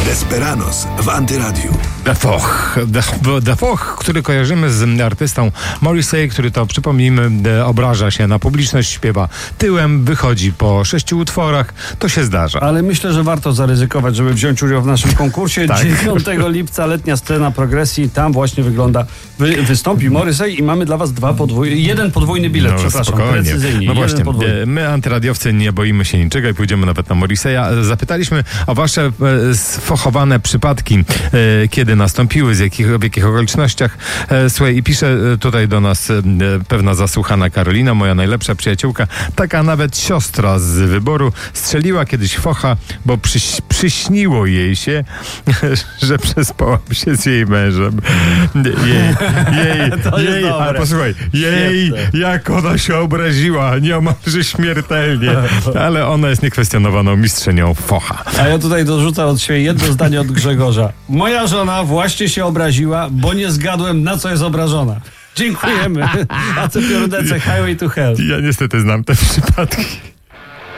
Desperados w Antyradiu. The Foch, który kojarzymy z artystą Morrissey, który to, przypomnijmy, obraża się na publiczność, śpiewa tyłem, wychodzi po 6 utworach. To się zdarza. Ale myślę, że warto zaryzykować, żeby wziąć udział w naszym konkursie. Tak. 9 lipca letnia scena progresji. Tam właśnie wystąpi Morrissey i mamy dla was jeden podwójny bilet, przepraszam, spokojnie. precyzyjnie. No właśnie, podwójny. my antyradiowcy nie boimy się niczego i pójdziemy nawet na Morrisseya. Zapytaliśmy o wasze sfochowane przypadki, kiedy nastąpiły, w jakich okolicznościach. Słuchaj, i pisze tutaj do nas pewna zasłuchana Karolina, moja najlepsza przyjaciółka, taka nawet siostra z wyboru, strzeliła kiedyś focha, bo przyśniło jej się, że przespałam się z jej mężem. Ale posłuchaj, jak ona się obraziła, nieomalże śmiertelnie, ale ona jest niekwestionowaną mistrzynią focha. A ja tutaj dorzucam od siebie jedno zdanie od Grzegorza. Moja żona właśnie się obraziła, bo nie zgadłem, na co jest obrażona. Dziękujemy. ACPRDC Highway to Hell. Ja niestety znam te przypadki.